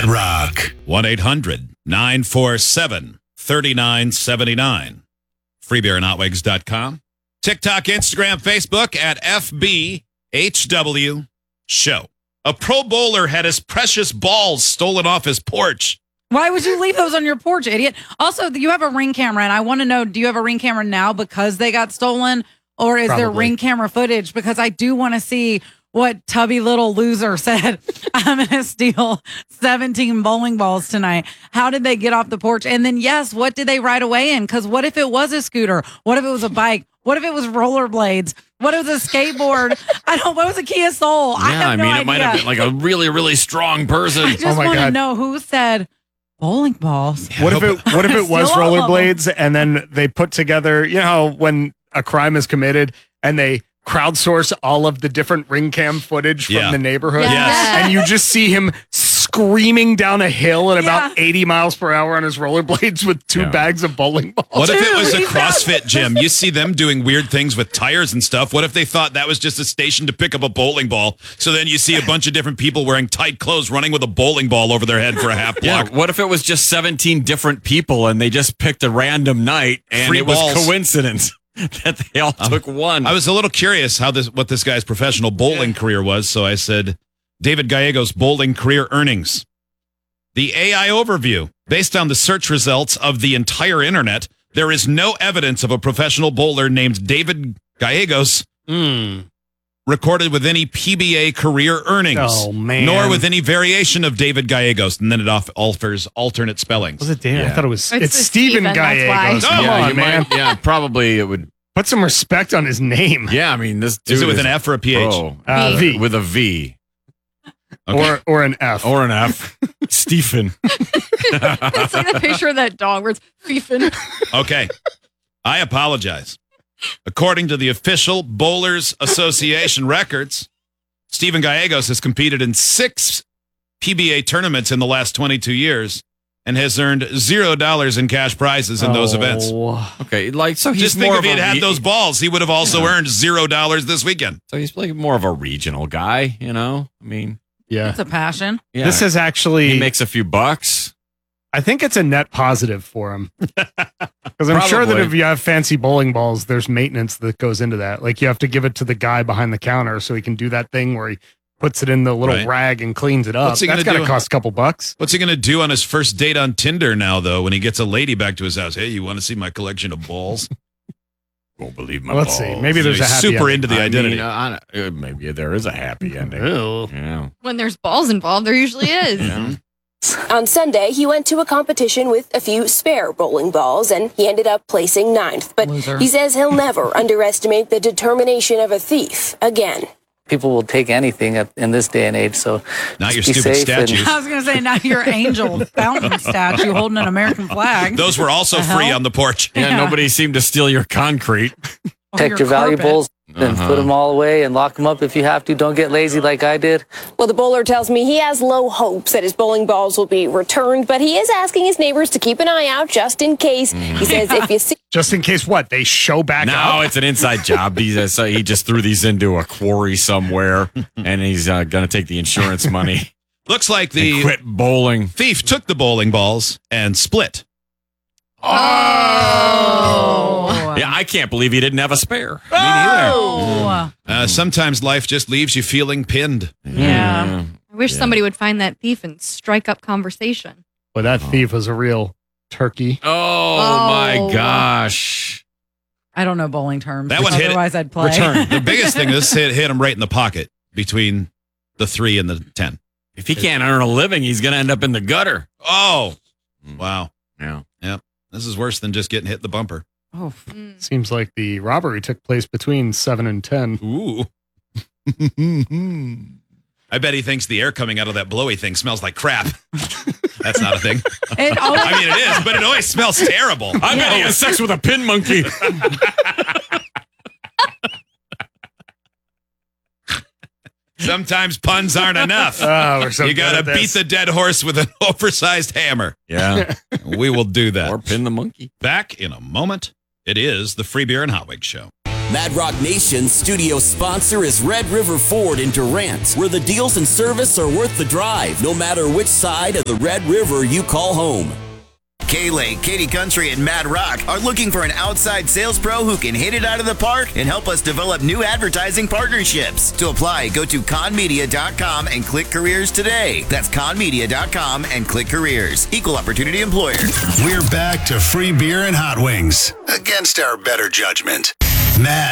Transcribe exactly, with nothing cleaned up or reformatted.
Cat Rock. one eight hundred nine four seven three nine seven nine. free beer and hot wigs dot com. TikTok, Instagram, Facebook at F B H W Show. A pro bowler had his precious balls stolen off his porch. Why would you leave those on your porch, idiot? Also, you have a Ring camera, and I want to know, do you have a Ring camera now because they got stolen? Or is there Probably. Ring camera footage? Because I do want to see what tubby little loser said. I'm going to steal seventeen bowling balls tonight. How did they get off the porch? And then, yes, what did they ride away in? Because what if it was a scooter? What if it was a bike? What if it was rollerblades? What if it was a skateboard? I don't. What was a Kia Soul? I Yeah, have I no mean, it idea. might have been like a really, really strong person. I just Oh my want to God. know who said bowling balls. What if it what if it was Steal all of them. rollerblades and then they put together, you know, how when a crime is committed and they crowdsource all of the different ring cam footage from Yeah. the neighborhood, Yes. and you just see him screaming down a hill at about Yeah. eighty miles per hour on his rollerblades with two Yeah. bags of bowling balls. What if it was a Dude, he's not- CrossFit gym? You see them doing weird things with tires and stuff. What if they thought that was just a station to pick up a bowling ball? So then you see a bunch of different people wearing tight clothes running with a bowling ball over their head for a half Yeah, block. what if it was just seventeen different people and they just picked a random night and Free it was balls. coincidence that they all took one? I was a little curious how this what this guy's professional bowling career was, so I said David Gallegos' bowling career earnings. The A I overview. Based on the search results of the entire internet, there is no evidence of a professional bowler named David Gallegos Mm. recorded with any P B A career earnings. Oh, man. Nor with any variation of David Gallegos. And then it off offers alternate spellings. Was it Dan? I Yeah. thought it was. It's It's, the Stephen Stephen, that's Gallegos. why. Come Oh, yeah, on, you man. might- yeah, probably it would. Put some respect on his name. Yeah, I mean, this dude Is it with an F or a P H? Bro, Uh, V. with a V Okay. Or or an F. or an F. Stephen. It's like the picture of that dog where it's beefing. Okay. I apologize. According to the official Bowlers Association records, Stephen Gallegos has competed in six P B A tournaments in the last twenty-two years and has earned zero dollars in cash prizes in those events. Oh. Okay, like so he's Just think more if of he had a had re- those balls, he would have also Yeah. earned zero dollars this weekend. So he's like more of a regional guy, you know. I mean, Yeah. It's a passion. yeah, This is actually. he makes a few bucks. I think it's a net positive for him. Because I'm sure that Probably. if you have fancy bowling balls, there's maintenance that goes into that. Like you have to give it to the guy behind the counter so he can do that thing where he puts it in the little Right. rag and cleans it up. What's he That's gonna got to do? cost a couple bucks. What's he going to do on his first date on Tinder now, though, when he gets a lady back to his house? Hey, you want to see my collection of balls? Won't believe my Let's balls. see. Maybe there's a He's happy super ending. into the I identity. mean, uh, I- uh, maybe there is a happy ending. Ew. Yeah. When there's balls involved, there usually is. Yeah. On Sunday, he went to a competition with a few spare bowling balls and he ended up placing ninth. But Loser. he says he'll never underestimate the determination of a thief again. People will take anything at, in this day and age. So Not your just be stupid safe and- statues. I was going to say, now your angel fountain statue holding an American flag. Those were also The free hell? on the porch. Yeah, Yeah. nobody seemed to steal your concrete. Or protect your, carpet. valuables and Uh-huh. put them all away and lock them up if you have to. Don't get lazy like I did. Well, the bowler tells me he has low hopes that his bowling balls will be returned, but he is asking his neighbors to keep an eye out just in case. He says if you see Just in case what? They show back No, up? it's an inside job. He, uh, so he just threw these into a quarry somewhere, and he's uh, going to take the insurance money Looks like and the quit bowling. thief took the bowling balls and split. Oh. Yeah, I can't believe he didn't have a spare. Oh. Uh, sometimes life just leaves you feeling pinned. Yeah. I wish Yeah. somebody would find that thief and strike up conversation. Well, that thief was a real turkey. Oh, Oh. my gosh. I don't know bowling terms. That one hit it. Otherwise, I'd play. Return. The biggest thing is hit, hit him right in the pocket between the three and the ten. If he can't earn a living, he's going to end up in the gutter. Oh, wow. Yeah. This is worse than just getting hit in the bumper. Oh. Mm. Seems like the robbery took place between seven and ten. Ooh. I bet he thinks the air coming out of that blowy thing smells like crap. That's not a thing. It always, I mean, it is, but it always smells terrible. I bet he has sex with a pin monkey. Sometimes puns aren't enough. Oh, we're so You got to good at beat this. the dead horse with an oversized hammer. Yeah. We will do that. Or pin the monkey. Back in a moment. It is the Free Beer and Hot Wings Show. Mad Rock Nation's studio sponsor is Red River Ford in Durant, where the deals and service are worth the drive, no matter which side of the Red River you call home. K-Lake, Katy Country, and Mad Rock are looking for an outside sales pro who can hit it out of the park and help us develop new advertising partnerships. To apply, go to conmedia dot com and click careers today. That's conmedia dot com and click careers. Equal opportunity employer. We're back to free beer and hot wings against our better judgment. Mad